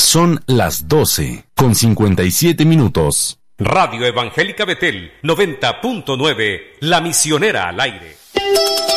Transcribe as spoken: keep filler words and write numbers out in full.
Son las doce con cincuenta y siete minutos. Radio Evangélica Betel noventa punto nueve, La Misionera al aire.